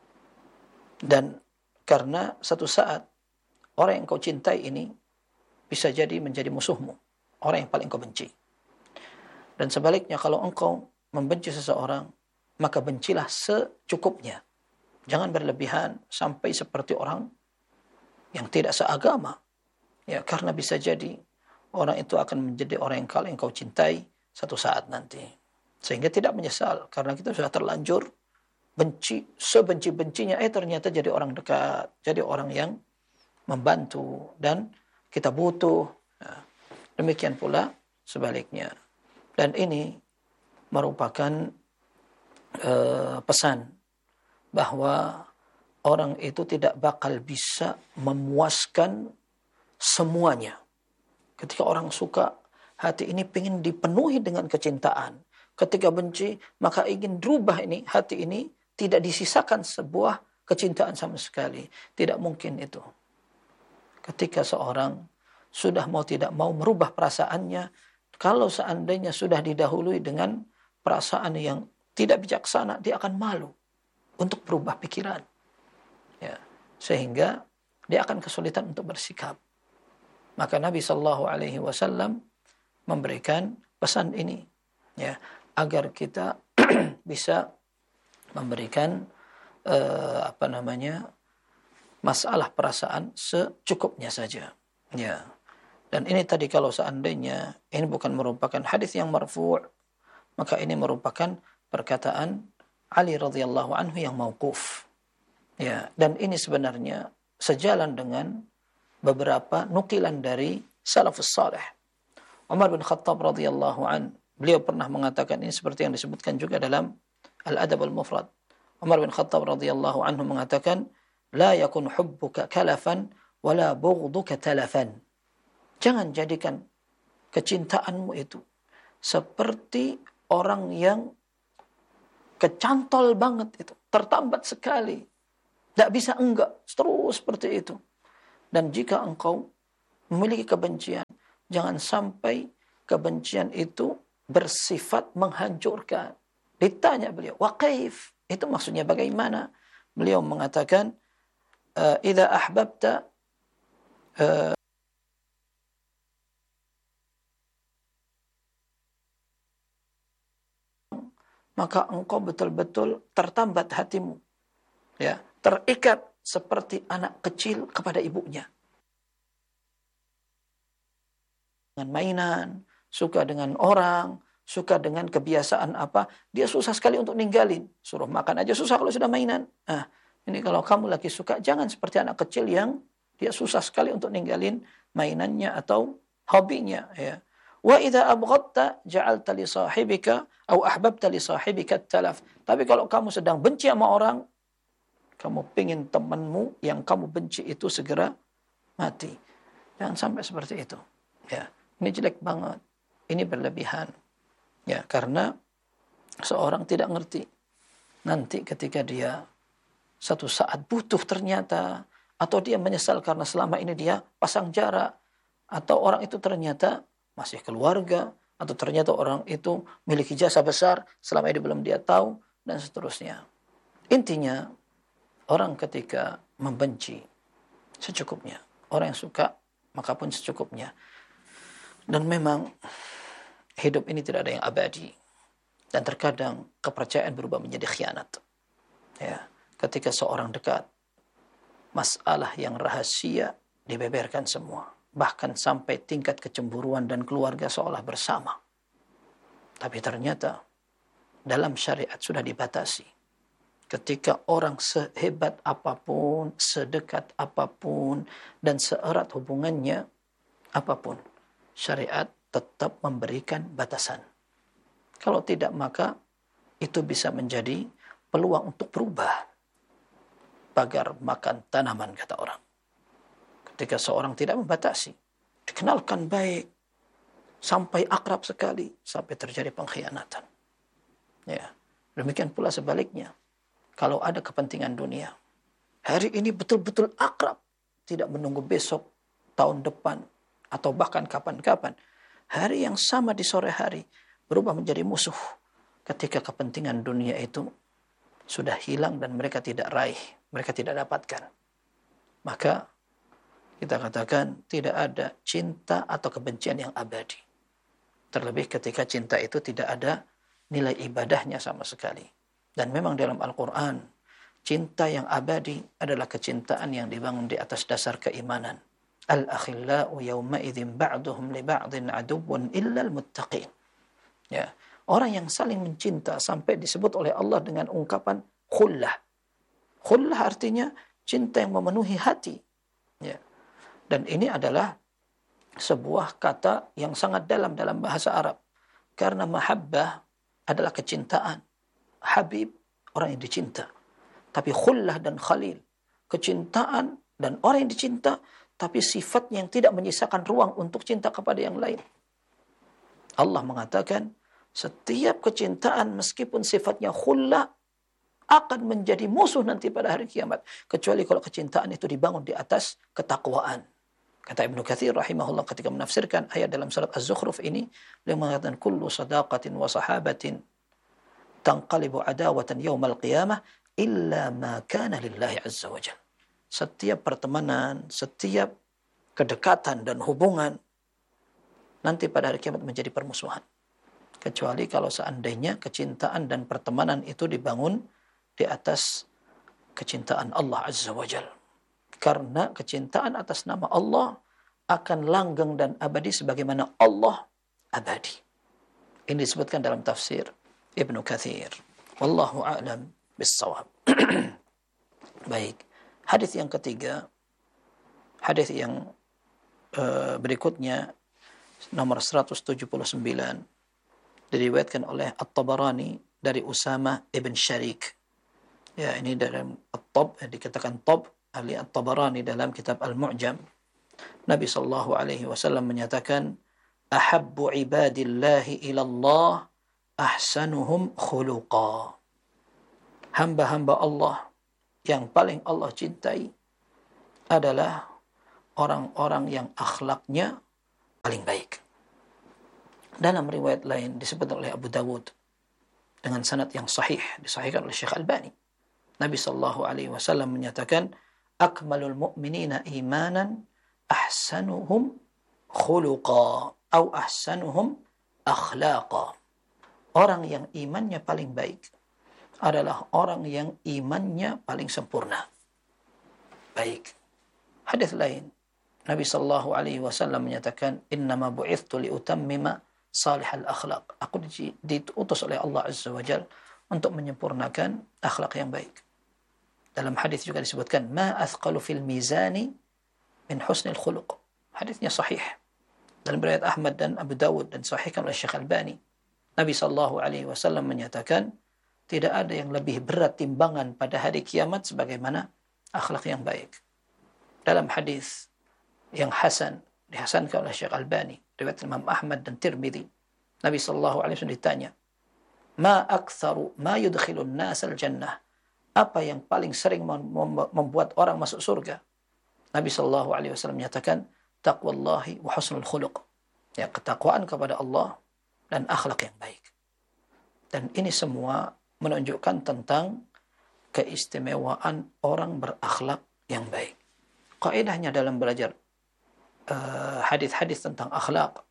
Dan karena satu saat orang yang kau cintai ini bisa jadi menjadi musuhmu, orang yang paling kau benci. Dan sebaliknya, kalau engkau membenci seseorang, maka bencilah secukupnya. Jangan berlebihan sampai seperti orang yang tidak seagama. Ya, karena bisa jadi orang itu akan menjadi orang yang kau cintai satu saat nanti. Sehingga tidak menyesal, karena kita sudah terlanjur benci, sebenci-bencinya, ternyata jadi orang dekat, jadi orang yang membantu, dan kita butuh. Nah, demikian pula sebaliknya. Dan ini merupakan pesan bahwa orang itu tidak bakal bisa memuaskan semuanya. Ketika orang suka, hati ini ingin dipenuhi dengan kecintaan. Ketika benci, maka ingin berubah ini, hati ini tidak disisakan sebuah kecintaan sama sekali. Tidak mungkin itu. Ketika seorang sudah mau tidak mau merubah perasaannya, kalau seandainya sudah didahului dengan perasaan yang tidak bijaksana, dia akan malu untuk berubah pikiran. Ya, sehingga dia akan kesulitan untuk bersikap. Maka Nabi Shallallahu Alaihi Wasallam memberikan pesan ini, ya, agar kita bisa memberikan masalah perasaan secukupnya saja. Ya. Dan ini tadi kalau seandainya ini bukan merupakan hadis yang marfu', maka ini merupakan perkataan Ali radhiyallahu anhu yang mauquf. Ya, dan ini sebenarnya sejalan dengan beberapa nukilan dari salafus salih. Umar bin Khattab radhiyallahu an, beliau pernah mengatakan ini seperti yang disebutkan juga dalam Al-Adab Al-Mufrad. Umar bin Khattab radhiyallahu anhu mengatakan, la yakun hubbuka kalafan wala bughduka talafan. Jangan jadikan kecintaanmu itu seperti orang yang kecantol banget itu, tertambat sekali. Tidak bisa enggak, terus seperti itu. Dan jika engkau memiliki kebencian, jangan sampai kebencian itu bersifat menghancurkan. Ditanya beliau, wa kaif? Itu maksudnya bagaimana? Beliau mengatakan, idza ahbabta maka engkau betul-betul tertambat hatimu, ya, terikat seperti anak kecil kepada ibunya. Dengan mainan, suka dengan orang, suka dengan kebiasaan apa, dia susah sekali untuk ninggalin. Suruh makan aja susah kalau sudah mainan. Nah, ini kalau kamu lagi suka, jangan seperti anak kecil yang dia susah sekali untuk ninggalin mainannya atau hobinya, ya. Wa idza abghadta ja'alta li sahibika atau ahbabta li sahibika talaf. Tapi kalau kamu sedang benci sama orang, kamu pingin temanmu yang kamu benci itu segera mati. Jangan sampai seperti itu. Ya, ini jelek banget. Ini berlebihan. Ya, karena seorang tidak ngerti. Nanti ketika dia satu saat butuh ternyata, atau dia menyesal karena selama ini dia pasang jarak, atau orang itu ternyata masih keluarga, atau ternyata orang itu memiliki jasa besar, selama ini belum dia tahu, dan seterusnya. Intinya, orang ketika membenci, secukupnya. Orang yang suka, maka pun secukupnya. Dan memang, hidup ini tidak ada yang abadi. Dan terkadang, kepercayaan berubah menjadi khianat. Ya, ketika seorang dekat, masalah yang rahasia dibeberkan semua. Bahkan sampai tingkat kecemburuan dan keluarga seolah bersama. Tapi ternyata dalam syariat sudah dibatasi. Ketika orang sehebat apapun, sedekat apapun, dan seerat hubungannya apapun, syariat tetap memberikan batasan. Kalau tidak, maka itu bisa menjadi peluang untuk berubah. Pagar makan tanaman, kata orang. Ketika seorang tidak membatasi, dikenalkan baik, sampai akrab sekali, sampai terjadi pengkhianatan. Ya, demikian pula sebaliknya. Kalau ada kepentingan dunia, hari ini betul-betul akrab, tidak menunggu besok, tahun depan, atau bahkan kapan-kapan. Hari yang sama di sore hari, berubah menjadi musuh. Ketika kepentingan dunia itu sudah hilang dan mereka tidak raih, mereka tidak dapatkan. Maka kita katakan tidak ada cinta atau kebencian yang abadi. Terlebih ketika cinta itu tidak ada nilai ibadahnya sama sekali. Dan memang dalam Al-Quran, cinta yang abadi adalah kecintaan yang dibangun di atas dasar keimanan. Al-akhillau yawma idzin ba'duhum li ba'din aduwwun illal muttaqin. Ya, orang yang saling mencinta sampai disebut oleh Allah dengan ungkapan khullah. Khullah artinya cinta yang memenuhi hati. Ya. Dan ini adalah sebuah kata yang sangat dalam bahasa Arab. Karena mahabbah adalah kecintaan. Habib, orang yang dicinta. Tapi khullah dan khalil, kecintaan dan orang yang dicinta, tapi sifatnya yang tidak menyisakan ruang untuk cinta kepada yang lain. Allah mengatakan, setiap kecintaan meskipun sifatnya khullah, akan menjadi musuh nanti pada hari kiamat. Kecuali kalau kecintaan itu dibangun di atas ketakwaan. Kata Ibnu Katsir rahimahullah ketika menafsirkan ayat dalam surat Az-Zukhruf ini, beliau mengatakan kullu sadaqatin wa sahabatin tanqalibu adawatan yaumal qiyamah illa ma kana lillahi azza wajalla. Setiap pertemanan, setiap kedekatan dan hubungan nanti pada hari kiamat menjadi permusuhan. Kecuali kalau seandainya kecintaan dan pertemanan itu dibangun di atas kecintaan Allah azza wajalla. Karena kecintaan atas nama Allah akan langgeng dan abadi sebagaimana Allah abadi. Ini disebutkan dalam tafsir Ibnu Katsir. Wallahu a'lam bis-shawab. Baik. Hadis yang ketiga, hadis yang berikutnya nomor 179 diriwayatkan oleh At-Tabarani dari Usama ibn Sharik. Ya, ini dalam At-Tab, dikatakan Tab ahli At-Tabarani dalam kitab Al-Mu'jam. Nabi sallallahu alaihi wasallam menyatakan, ahabbu ibadillahi ilallah ahsanuhum khuluqa. Hamba-hamba Allah yang paling Allah cintai adalah orang-orang yang akhlaknya paling baik. Dalam riwayat lain disebutkan oleh Abu Dawud dengan sanad yang sahih, disahihkan oleh Syekh Albani. Nabi sallallahu alaihi wasallam menyatakan, "Akmalul mu'minina imanan ahsanuhum khuluqa atau ahsanuhum akhlaqa." Orang yang imannya paling baik adalah orang yang imannya paling sempurna. Baik. Hadis lain, Nabi sallallahu alaihi wasallam menyatakan, "Innama bu'ithtu liutammima salihal akhlaq." Aku diutus oleh Allah Azza wa Jalla untuk menyempurnakan akhlak yang baik. Dalam hadis juga disebutkan, "Ma athqalu fil mizani min husnil khuluq." Hadisnya sahih. Dalam riwayat Ahmad dan Abu Dawud dan sahihkan oleh Syekh Albani. Nabi sallallahu alaihi wasallam menyatakan, tidak ada yang lebih berat timbangan pada hari kiamat sebagaimana akhlak yang baik. Dalam hadis yang hasan, dihasankan oleh Syekh Albani, riwayat Imam Ahmad dan Tirmidzi, Nabi sallallahu alaihi wasallam ditanya, "Ma aktsaru ma yudkhilun nas al-jannah?" Apa yang paling sering membuat orang masuk surga? Nabi sallallahu alaihi wasallam menyatakan, "Taqwallahi wa husnul khuluq." Ya, ketakwaan kepada Allah dan akhlak yang baik. Dan ini semua menunjukkan tentang keistimewaan orang berakhlak yang baik. Kaidahnya dalam belajar hadis-hadis tentang akhlak,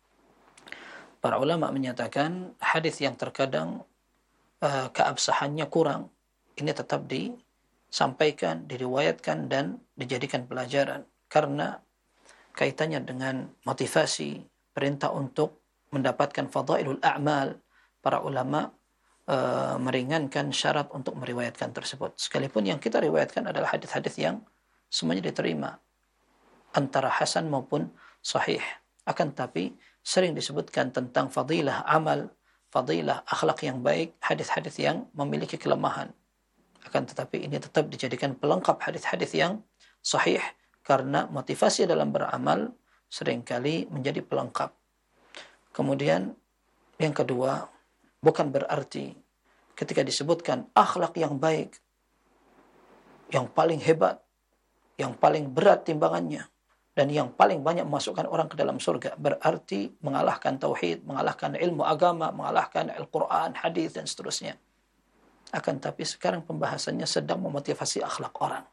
para ulama menyatakan hadis yang terkadang keabsahannya kurang, ini tetap disampaikan, diriwayatkan, dan dijadikan pelajaran. Karena kaitannya dengan motivasi, perintah untuk mendapatkan fadailul a'mal, para ulama meringankan syarat untuk meriwayatkan tersebut. Sekalipun yang kita riwayatkan adalah hadis-hadis yang semuanya diterima, antara hasan maupun sahih. Akan tapi sering disebutkan tentang fadilah amal, fadilah akhlak yang baik, hadis-hadis yang memiliki kelemahan. Akan tetapi ini tetap dijadikan pelengkap hadis-hadis yang sahih, karena motivasi dalam beramal seringkali menjadi pelengkap. Kemudian yang kedua, bukan berarti ketika disebutkan akhlak yang baik, yang paling hebat, yang paling berat timbangannya, dan yang paling banyak memasukkan orang ke dalam surga, berarti mengalahkan tauhid, mengalahkan ilmu agama, mengalahkan Al-Quran, hadis, dan seterusnya. Akan tapi sekarang pembahasannya sedang memotivasi akhlak orang.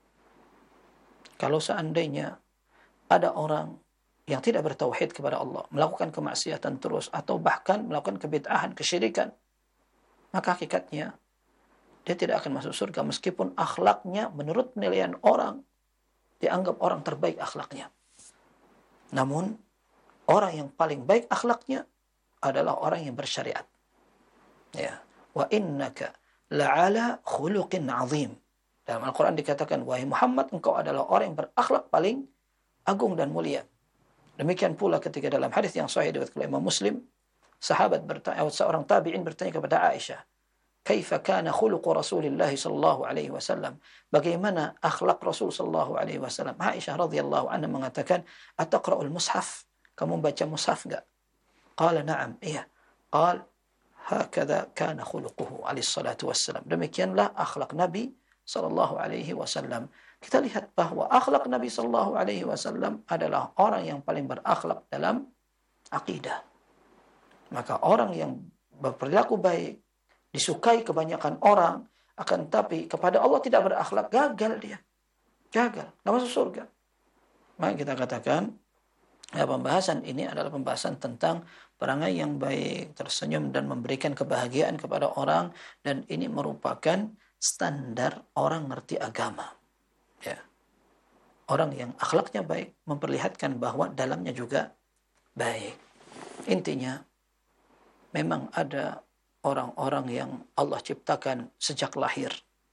Kalau seandainya ada orang yang tidak bertauhid kepada Allah, melakukan kemaksiatan terus, atau bahkan melakukan kebid'ahan, kesyirikan, maka hakikatnya dia tidak akan masuk surga meskipun akhlaknya menurut penilaian orang dianggap orang terbaik akhlaknya. Namun orang yang paling baik akhlaknya adalah orang yang bersyariat. Ya, wa innaka la'ala khuluqin azim. Dalam Al-Quran dikatakan, wahai Muhammad, engkau adalah orang yang berakhlak paling agung dan mulia. Demikian pula ketika dalam hadis yang sahih diriwayatkan oleh Imam Muslim, sahabat bertanya, seorang tabi'in bertanya kepada Aisyah, kaifa kana khuluqu Rasulillah sallallahu alaihi wasallam? Bagaimana akhlak Rasul sallallahu alaihi wasallam? Aisyah radhiyallahu anha mengatakan, "Ataqra'ul mushaf?" Kamu baca mushaf enggak? Qala na'am, iya. Qal hakadha kana khuluquhu alaihi salatu wassalam. Demikianlah akhlak Nabi sallallahu alaihi wasallam. Kita lihat bahwa akhlak Nabi sallallahu alaihi wasallam adalah orang yang paling berakhlak dalam akidah. Maka orang yang berperilaku baik, disukai kebanyakan orang, akan tapi kepada Allah tidak berakhlak, gagal dia. Gagal, tidak masuk surga. Maka kita katakan, ya, pembahasan ini adalah pembahasan tentang perangai yang baik, tersenyum dan memberikan kebahagiaan kepada orang, dan ini merupakan standar orang ngerti agama. Ya. Orang yang akhlaknya baik memperlihatkan bahwa dalamnya juga baik. Intinya, memang ada orang-orang yang Allah ciptakan sejak lahir.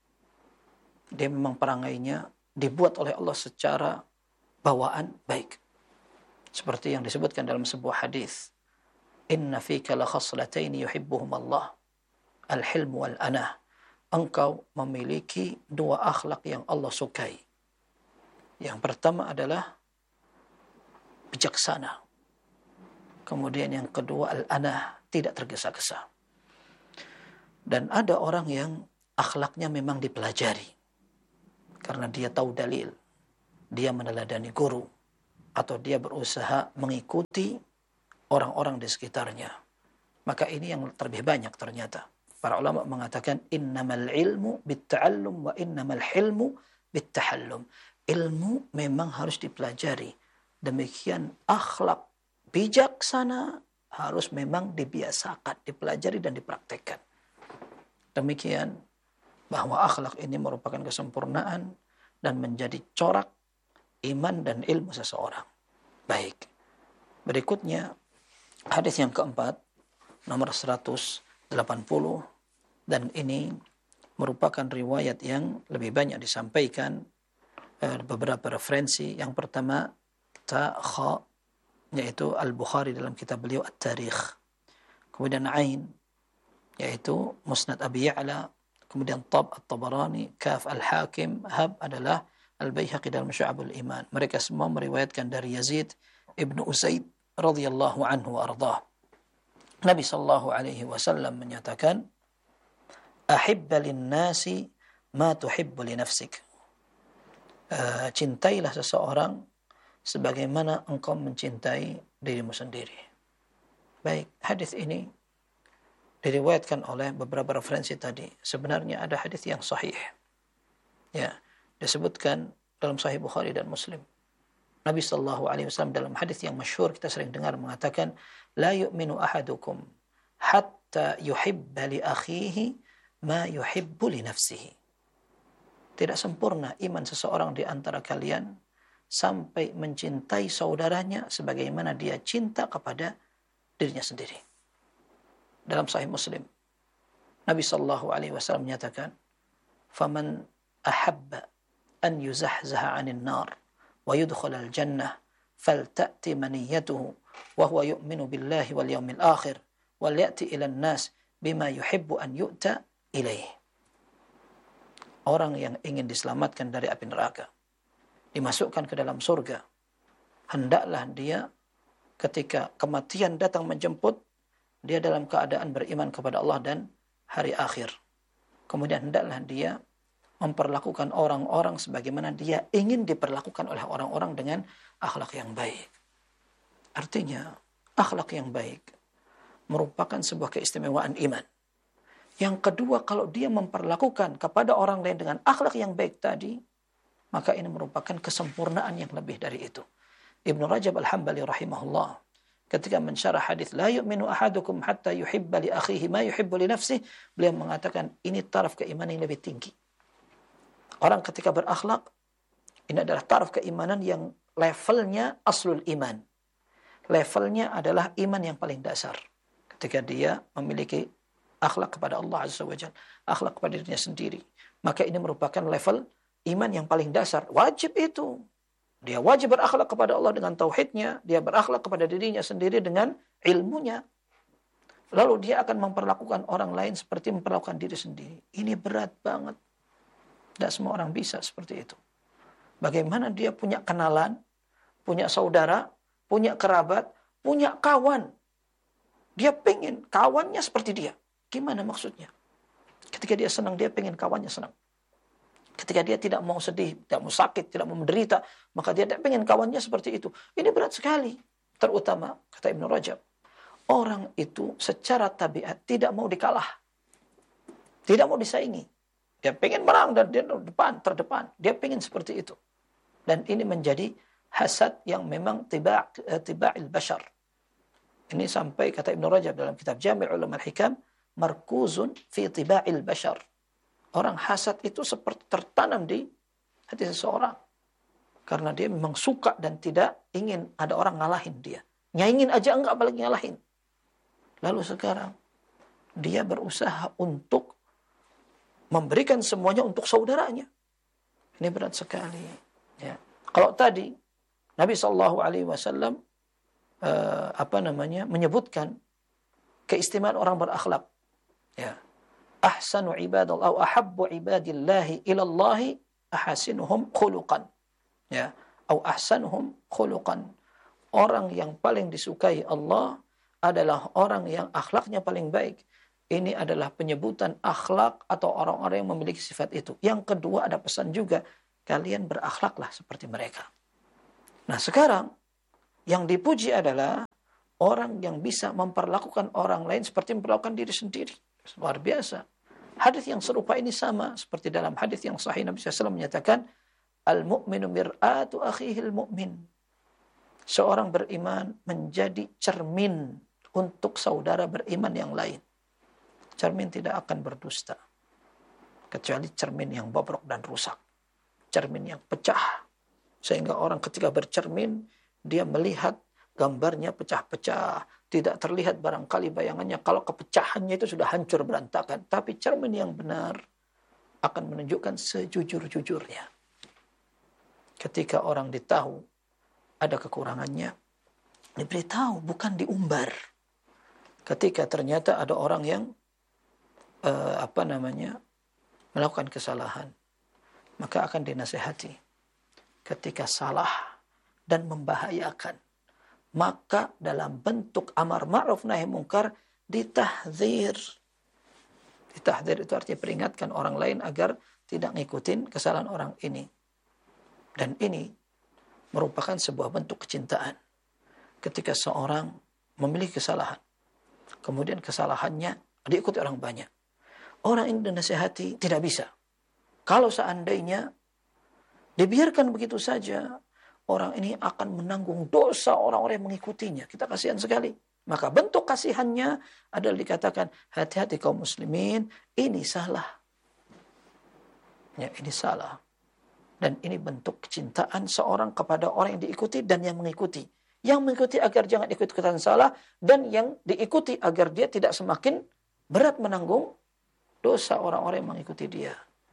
Dia memang perangainya dibuat oleh Allah secara bawaan baik. Seperti yang disebutkan dalam sebuah hadis, "Inna fika la khaslataini yuhibbuhum Allah, al-hilm wal anah." Engkau memiliki dua akhlak yang Allah sukai. Yang pertama adalah bijaksana. Kemudian yang kedua al-anah, tidak tergesa-gesa. Dan ada orang yang akhlaknya memang dipelajari. karena dia tahu dalil, dia meneladani guru, atau dia berusaha mengikuti orang-orang di sekitarnya. Maka ini yang terlebih banyak ternyata. Para ulama mengatakan innamal ilmu bitta'allum wa innamal hilmu bittahallum. Ilmu memang harus dipelajari. Demikian akhlak bijaksana harus memang dibiasakan, dipelajari dan dipraktekkan. Demikian bahwa akhlak ini merupakan kesempurnaan dan menjadi corak iman dan ilmu seseorang. Baik. Berikutnya hadis yang keempat, nomor 180, dan ini merupakan riwayat yang lebih banyak disampaikan, beberapa referensi. Yang pertama ta-kha, yaitu Al-Bukhari dalam kitab beliau At-Tarikh. Kemudian Ain, yaitu Musnad Abi Ya'la. Kemudian Tab At-Tabarani, Kaf Al-Hakim, Hab adalah Al-Baihaqi dalam Syu'abul Iman. Mereka semua meriwayatkan dari Yazid ibnu Usaid radhiyallahu anhu wa ardah. Nabi sallallahu alaihi wasallam menyatakan, "Ahibba lin-nasi ma tuhibbu li nafsik." Cintailah seseorang sebagaimana engkau mencintai dirimu sendiri. Baik, hadis ini diriwayatkan oleh beberapa referensi tadi. Sebenarnya ada hadis yang sahih. Ya, disebutkan dalam Sahih Bukhari dan Muslim. Nabi sallallahu alaihi wasallam dalam hadis yang masyhur kita sering dengar mengatakan, "La yu'minu ahadukum hatta yuhibba li akhihi ma yuhibbu li nafsihi." Tidak sempurna iman seseorang di antara kalian sampai mencintai saudaranya sebagaimana dia cinta kepada dirinya sendiri. Dalam Sahih Muslim, Nabi sallallahu alaihi wasallam menyatakan, "Faman ahabba an yuzahzaha 'anil nar wa yudkhulal jannah falta'ti maniyatuhu wa huwa yu'minu billahi wal yawmil akhir wal ya'ti ilan nas bima yuhibbu an yu'ta ilaih." Orang yang ingin diselamatkan dari api neraka, dimasukkan ke dalam surga, hendaklah dia ketika kematian datang menjemput, dia dalam keadaan beriman kepada Allah dan hari akhir. Kemudian hendaklah dia memperlakukan orang-orang sebagaimana dia ingin diperlakukan oleh orang-orang dengan akhlak yang baik. Artinya, akhlak yang baik merupakan sebuah keistimewaan iman. Yang kedua, kalau dia memperlakukan kepada orang lain dengan akhlak yang baik tadi, maka ini merupakan kesempurnaan yang lebih dari itu. Ibnu Rajab Al-Hambali rahimahullah ketika mensyarah hadis la yu'minu ahadukum hatta yuhibba li akhihi ma yuhibbu li nafsihi, beliau mengatakan ini taraf keimanan yang lebih tinggi. Orang ketika berakhlak, ini adalah taraf keimanan yang levelnya aslul iman. Levelnya adalah iman yang paling dasar. Ketika dia memiliki akhlak kepada Allah Azza wa Jalla, akhlak kepada dirinya sendiri, maka ini merupakan level iman yang paling dasar. Wajib itu. Dia wajib berakhlak kepada Allah dengan tauhidnya, dia berakhlak kepada dirinya sendiri dengan ilmunya. Lalu dia akan memperlakukan orang lain seperti memperlakukan diri sendiri. Ini berat banget. Tidak semua orang bisa seperti itu. Bagaimana dia punya kenalan, punya saudara, punya kerabat, punya kawan. Dia pengen kawannya seperti dia. Gimana maksudnya? Ketika dia senang, dia pengen kawannya senang. Ketika dia tidak mau sedih, tidak mau sakit, tidak mau menderita, maka dia tidak pengen kawannya seperti itu. Ini berat sekali. Terutama, kata Ibnu Rajab, orang itu secara tabiat tidak mau dikalah. Tidak mau disaingi. Dia pengen menang dan dia terdepan. Dia pengen seperti itu. Dan ini menjadi hasad yang memang tiba'il bashar. Ini sampai kata Ibnu Rajab dalam kitab Jami' Ulum Al-Hikam, markuzun fi tiba'il bashar. Orang hasad itu seperti tertanam di hati seseorang. Karena dia memang suka dan tidak ingin ada orang ngalahin dia. Nyaingin aja enggak, apalagi ngalahin. Lalu sekarang dia berusaha untuk memberikan semuanya untuk saudaranya. Ini berat sekali. Ya. Kalau tadi Nabi SAW menyebutkan keistimewaan orang berakhlak. Ya. Ahsanu ibadallah au ahabbu ibadillahi ilallahi ahasinuhum khuluqan. Ya, au ahsanuhum khuluqan. Orang yang paling disukai Allah adalah orang yang akhlaknya paling baik. Ini adalah penyebutan akhlak atau orang-orang yang memiliki sifat itu. Yang kedua ada pesan juga, kalian berakhlaklah seperti mereka. Nah sekarang, yang dipuji adalah orang yang bisa memperlakukan orang lain seperti memperlakukan diri sendiri. Luar biasa. Hadis yang serupa ini sama seperti dalam hadis yang sahih Nabi SAW menyatakan, al-mu'minu mir'atu akhihil mu'min. Seorang beriman menjadi cermin untuk saudara beriman yang lain. Cermin tidak akan berdusta. Kecuali cermin yang bobrok dan rusak. Cermin yang pecah. Sehingga orang ketika bercermin, dia melihat gambarnya pecah-pecah. Tidak terlihat barangkali bayangannya kalau kepecahannya itu sudah hancur berantakan. Tapi cermin yang benar akan menunjukkan sejujur-jujurnya. Ketika orang ditahu ada kekurangannya, diberitahu, bukan diumbar. Ketika ternyata ada orang yang melakukan kesalahan, maka akan dinasihati. Ketika salah dan membahayakan, maka dalam bentuk amar ma'ruf nahi mungkar ditahdzir. Ditahdzir itu artinya peringatkan orang lain agar tidak ngikutin kesalahan orang ini. Dan ini merupakan sebuah bentuk kecintaan. Ketika seorang memiliki kesalahan, kemudian kesalahannya diikuti orang banyak. Orang ini dinasihati tidak bisa. Kalau seandainya dibiarkan begitu saja, orang ini akan menanggung dosa orang-orang yang mengikutinya. Kita kasihan sekali. Maka bentuk kasihannya adalah dikatakan, hati-hati kaum muslimin, ini salah. Ya, ini salah. Dan ini bentuk kecintaan seorang kepada orang yang diikuti dan yang mengikuti. Yang mengikuti agar jangan ikut-ikutan salah, dan yang diikuti agar dia tidak semakin berat menanggung dosa orang-orang yang mengikuti dia.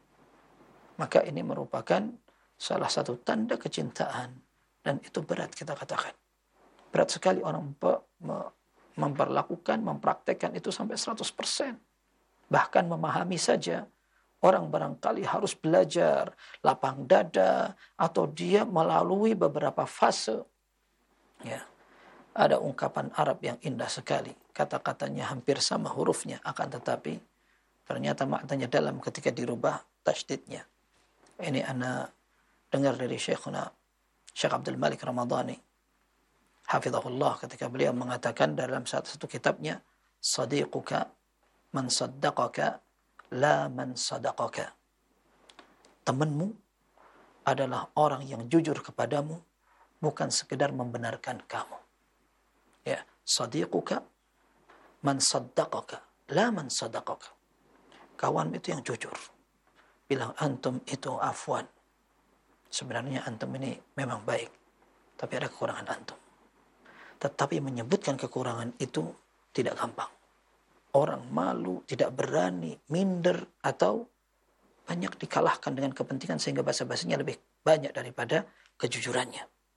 Maka ini merupakan salah satu tanda kecintaan. Dan itu berat kita katakan. Berat sekali orang memperlakukan, mempraktekkan itu sampai 100%. Bahkan memahami saja. Orang barangkali harus belajar lapang dada. Atau dia melalui beberapa fase. Ya. Ada ungkapan Arab yang indah sekali. Kata-katanya hampir sama hurufnya. Akan tetapi ternyata maknanya dalam ketika dirubah tasydidnya. Ini ana dengar dari Syekh Abdul Malik Ramadhani hafizahullah ketika beliau mengatakan dalam satu kitabnya, sadiquka man saddaqaka la man sadaqaka. Temanmu adalah orang yang jujur kepadamu, bukan sekedar membenarkan kamu. Ya, sadiquka man saddaqaka la man sadaqaka. Kawan itu yang jujur. Bilang antum itu afwan. Sebenarnya antum ini memang baik, tapi ada kekurangan antum. Tetapi menyebutkan kekurangan itu tidak gampang. Orang malu, tidak berani, minder, atau banyak dikalahkan dengan kepentingan sehingga basa-basinya lebih banyak daripada kejujurannya.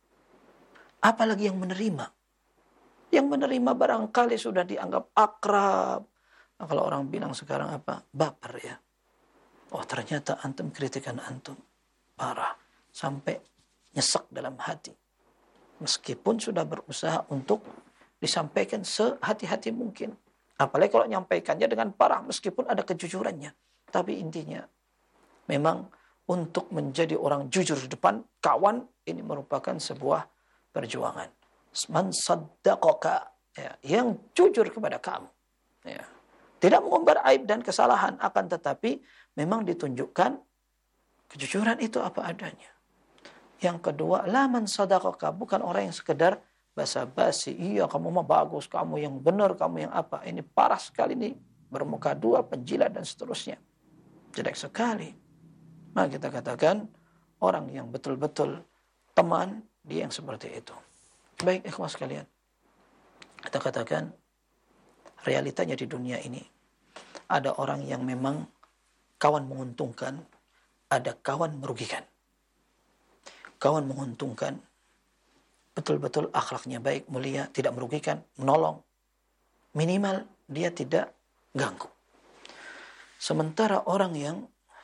Apalagi yang menerima. Yang menerima barangkali sudah dianggap akrab. Nah, kalau orang bilang sekarang apa? Baper ya. Oh ternyata antum kritikan antum. Parah. Sampai nyesek dalam hati. Meskipun sudah berusaha untuk disampaikan sehati-hati mungkin. Apalagi kalau nyampaikannya dengan parah meskipun ada kejujurannya. Tapi intinya memang untuk menjadi orang jujur di depan kawan ini merupakan sebuah perjuangan. Man saddaqaka, ya, yang jujur kepada kamu. Ya. Tidak mengumbar aib dan kesalahan, akan tetapi memang ditunjukkan kejujuran itu apa adanya. Yang kedua, la man sadaqaka, bukan orang yang sekedar basa-basi. Iya, kamu mah bagus, kamu yang benar, kamu yang apa. Ini parah sekali nih, bermuka dua, penjilat dan seterusnya. Jelek sekali. Nah, kita katakan orang yang betul-betul teman, dia yang seperti itu. Baik, ikhwas sekalian. Kita katakan realitanya di dunia ini ada orang yang memang kawan menguntungkan, ada kawan merugikan. Kawan menguntungkan, betul-betul akhlaknya baik, mulia, tidak merugikan, menolong. Minimal dia tidak ganggu. Sementara orang yang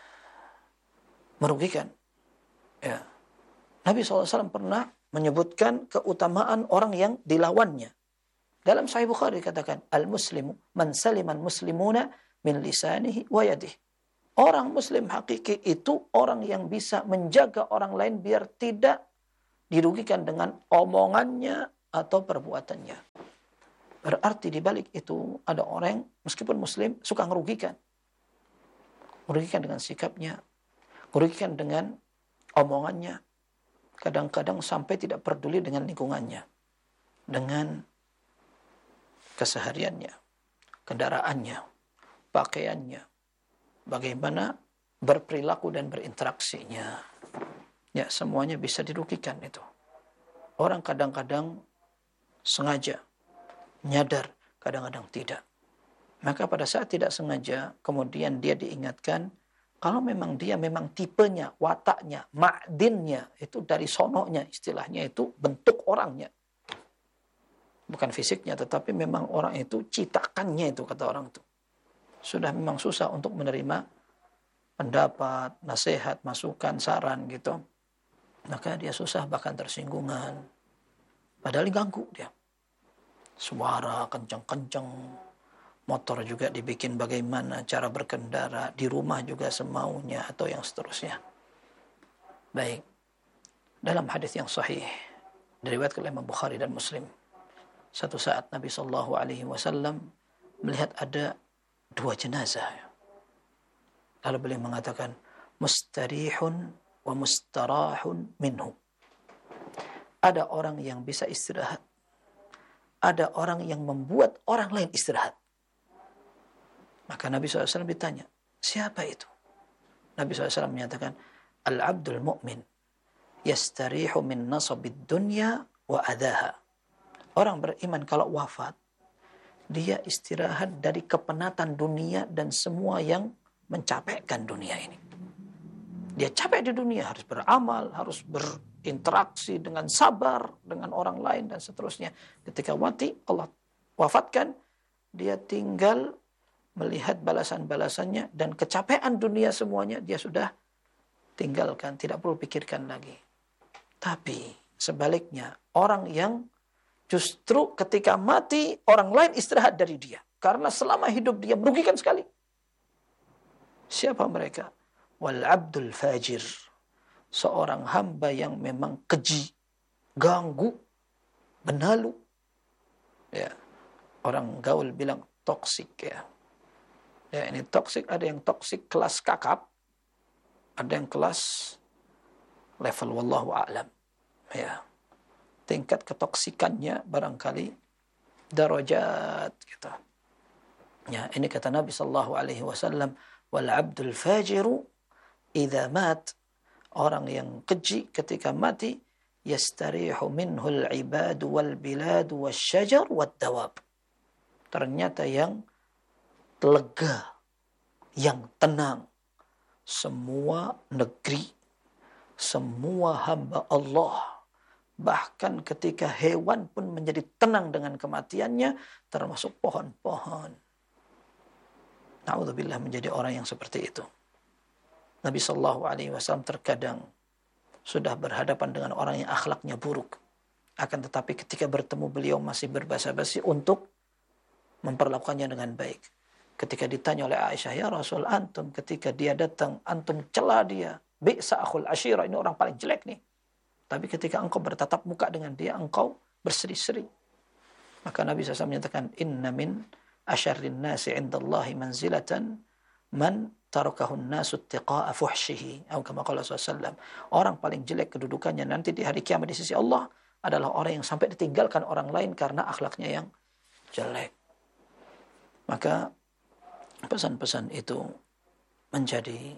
merugikan, ya, Nabi SAW pernah menyebutkan keutamaan orang yang dilawannya. Dalam Sahih Bukhari dikatakan, al-muslimu man saliman muslimuna min lisanihi wa yadihi. Orang muslim hakiki itu orang yang bisa menjaga orang lain biar tidak dirugikan dengan omongannya atau perbuatannya. Berarti di balik itu ada orang meskipun muslim suka merugikan. Merugikan dengan sikapnya, merugikan dengan omongannya. Kadang-kadang sampai tidak peduli dengan lingkungannya, dengan kesehariannya, kendaraannya, pakaiannya, bagaimana berperilaku dan berinteraksinya. Ya, semuanya bisa dirugikan itu. Orang kadang-kadang sengaja, nyadar, kadang-kadang tidak. Maka pada saat tidak sengaja, kemudian dia diingatkan, kalau memang dia memang tipenya, wataknya, ma'dinnya, itu dari sononya, istilahnya itu bentuk orangnya. Bukan fisiknya, tetapi memang orang itu citakannya itu, kata orang itu. Sudah memang susah untuk menerima pendapat, nasihat, masukan, saran gitu. Maka dia susah bahkan tersinggungan. Padahal diganggu dia. Suara kencang-kencang. Motor juga dibikin bagaimana cara berkendara. Di rumah juga semaunya atau yang seterusnya. Baik. Dalam hadis yang sahih. Diriwayatkan oleh Imam Bukhari dan Muslim. Satu saat Nabi SAW melihat ada 2 jenazah. Lalu beliau mengatakan, mustarihun wa mustarahun minhu. Ada orang yang bisa istirahat. Ada orang yang membuat orang lain istirahat. Maka Nabi SAW ditanya, siapa itu? Nabi SAW menyatakan, al-abdul mu'min yastarihu min nasabid dunya wa adaha. Orang beriman kalau wafat, dia istirahat dari kepenatan dunia dan semua yang mencapekkan dunia ini. Dia capek di dunia, harus beramal, harus berinteraksi dengan sabar, dengan orang lain dan seterusnya. Ketika mati, Allah wafatkan, dia tinggal melihat balasan-balasannya dan kecapean dunia semuanya dia sudah tinggalkan, tidak perlu pikirkan lagi. Tapi sebaliknya, orang yang justru ketika mati, orang lain istirahat dari dia. Karena selama hidup dia merugikan sekali. Siapa mereka? Wal abdul fajir. Seorang hamba yang memang keji, ganggu, benalu. Ya. Orang gaul bilang toksik ya. Ya, ini toksik, ada yang toksik kelas kakap, ada yang kelas level wallahu a'lam. Ya. Tingkat ketoksikannya barangkali darajat gitu. Ya, ini kata Nabi sallallahu alaihi wasallam, wal abdul fajiru idza mat, orang yang keji ketika mati, yastarihu minhu al ibad wal bilad wasyajar wad dawab. Ternyata yang lega, yang tenang, semua negeri, semua hamba Allah, bahkan ketika hewan pun menjadi tenang dengan kematiannya, termasuk pohon-pohon. Na'udzubillah menjadi orang yang seperti itu. Nabi sallallahu alaihi wasallam terkadang sudah berhadapan dengan orang yang akhlaknya buruk. Akan tetapi ketika bertemu beliau masih berbasa-basi untuk memperlakukannya dengan baik. Ketika ditanya oleh Aisyah, ya Rasul, antum ketika dia datang, antum cela dia. Bi'sa akhul ashira, ini orang paling jelek nih. Tapi ketika engkau bertatap muka dengan dia, engkau berseri-seri. Maka Nabi SAW menyatakan, inna min asyarrin nasi indallahi manzilatan man tarakahun nasu tiqa'a fuhshihi. Atau kama qala SAW. Orang paling jelek kedudukannya nanti di hari kiamat di sisi Allah adalah orang yang sampai ditinggalkan orang lain karena akhlaknya yang jelek. Maka pesan-pesan itu menjadi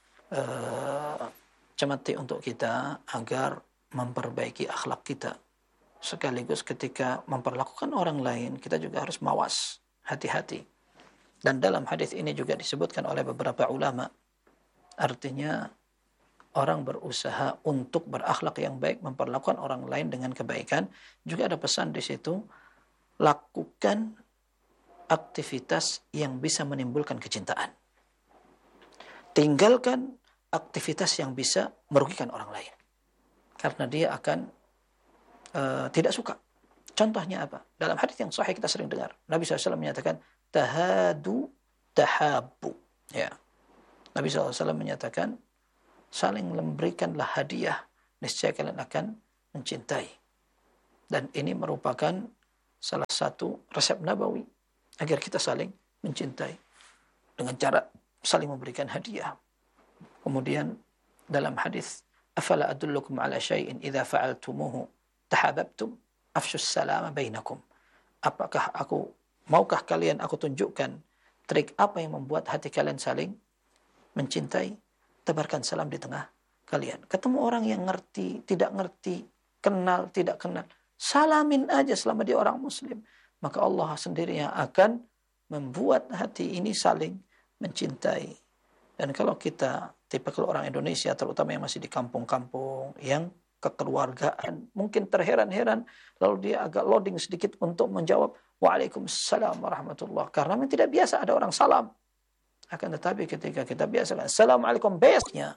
cemeti untuk kita agar memperbaiki akhlak kita. Sekaligus ketika memperlakukan orang lain, kita juga harus mawas, hati-hati. Dan dalam hadis ini juga disebutkan oleh beberapa ulama, artinya orang berusaha untuk berakhlak yang baik, memperlakukan orang lain dengan kebaikan. Juga ada pesan di situ, lakukan aktivitas yang bisa menimbulkan kecintaan. Tinggalkan aktivitas yang bisa merugikan orang lain. Karena dia akan tidak suka. Contohnya apa? Dalam hadis yang sahih kita sering dengar. Nabi SAW menyatakan, tahadu tahabbu. Ya. Nabi SAW menyatakan, saling memberikanlah hadiah, niscaya kalian akan mencintai. Dan ini merupakan salah satu resep Nabawi agar kita saling mencintai dengan cara saling memberikan hadiah. Kemudian dalam hadis, afala adullukum ala syai'in idza fa'altumuhu tahabbtum afshus salama bainakum. Maukah kalian aku tunjukkan trik apa yang membuat hati kalian saling mencintai? Tebarkan salam di tengah kalian. Ketemu orang yang ngerti, tidak ngerti, kenal, tidak kenal, salamin aja selama dia orang muslim. Maka Allah sendiri yang akan membuat hati ini saling mencintai. Dan kalau kita tipikal orang Indonesia, terutama yang masih di kampung-kampung, yang kekeluargaan, mungkin terheran-heran, lalu dia agak loading sedikit untuk menjawab, Waalaikumsalam warahmatullah. Karena memang tidak biasa ada orang salam. Akan tetapi ketika kita biasakan, Assalamualaikum, besoknya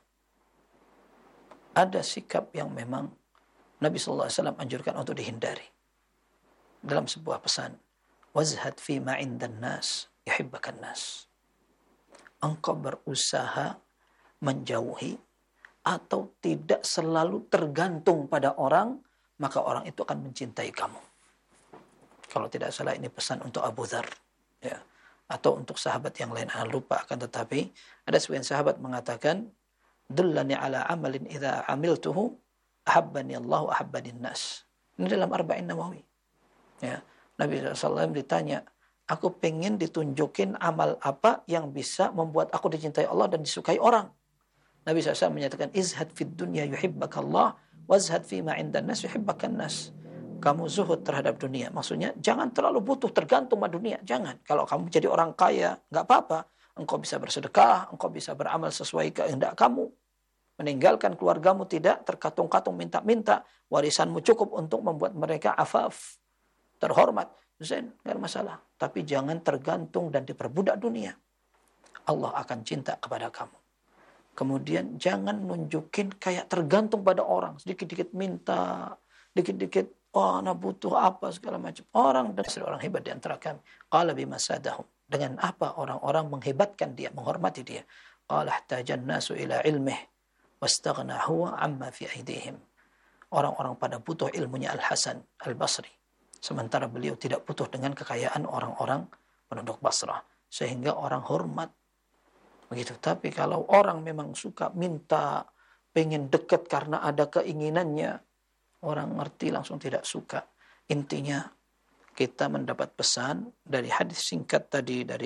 ada sikap yang memang Nabi SAW anjurkan untuk dihindari. Dalam sebuah pesan, wazhad fi ma indan nas, yuhibbakan nas. Engkau berusaha menjauhi atau tidak selalu tergantung pada orang, maka orang itu akan mencintai kamu. Kalau tidak salah ini pesan untuk Abu Dzar, ya, atau untuk sahabat yang lain, lupa. Akan tetapi ada sebagian sahabat mengatakan, dullani ala amalin idza amiltuhu ahabbani Allah wa ahabbani nas. Ini dalam Arba'in Nawawi. Ya, Nabi SAW ditanya, aku pengen ditunjukin amal apa yang bisa membuat aku dicintai Allah dan disukai orang. Nabi SAW menyatakan, izhad fid dunya yuhibbakallah, wazhad fima indan nas yuhibbakan nas. Kamu zuhud terhadap dunia. Maksudnya, jangan terlalu butuh, tergantung sama dunia. Jangan. Kalau kamu jadi orang kaya, nggak apa-apa. Engkau bisa bersedekah, engkau bisa beramal sesuai kehendak kamu. Meninggalkan keluargamu tidak terkatung-katung minta-minta. Warisanmu cukup untuk membuat mereka afaf, terhormat. Zain, nggak ada masalah. Tapi jangan tergantung dan diperbudak dunia. Allah akan cinta kepada kamu. Kemudian jangan nunjukin kayak tergantung pada orang. Sedikit-dikit minta, dikit-dikit, oh, anak butuh apa, segala macam. Orang dan orang hebat di antara kami. Qala bima sadahum. Dengan apa orang-orang menghebatkan dia, menghormati dia. Qala ihtajan nasu ila ilmih, wastaghna huwa amma fi aidihim. Orang-orang pada butuh ilmunya Al-Hasan Al-Basri. Sementara beliau tidak butuh dengan kekayaan orang-orang penduduk Basrah. Sehingga orang hormat. Begitu. Tapi kalau orang memang suka minta, pengen dekat karena ada keinginannya, orang ngerti langsung tidak suka. Intinya kita mendapat pesan dari hadis singkat tadi dari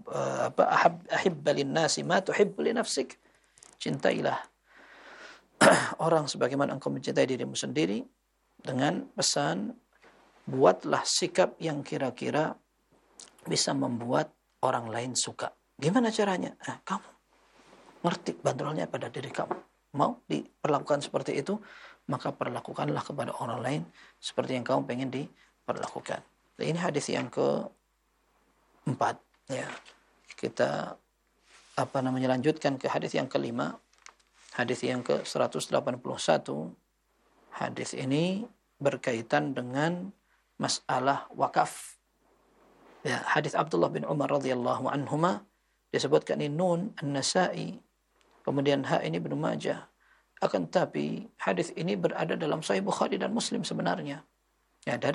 ahibba linnasi ma tuhibbu li nafsik. Cintailah orang sebagaimana engkau mencintai dirimu sendiri, dengan pesan buatlah sikap yang kira-kira bisa membuat orang lain suka. Gimana caranya? Kamu ngerti bandrolnya pada diri kamu. Mau diperlakukan seperti itu, maka perlakukanlah kepada orang lain seperti yang kamu pengen diperlakukan. Nah, ini hadis yang keempat. Ya, kita lanjutkan ke hadis yang kelima. Hadis yang ke-181. Hadis ini berkaitan dengan masalah wakaf. Ya, hadis Abdullah bin Umar radhiyallahu anhuma disebutkan ini Nun An-Nasa'i, kemudian Ha ini Ibnu Majah. Akan tapi hadis ini berada dalam Sahih Bukhari dan Muslim sebenarnya. Ya, dari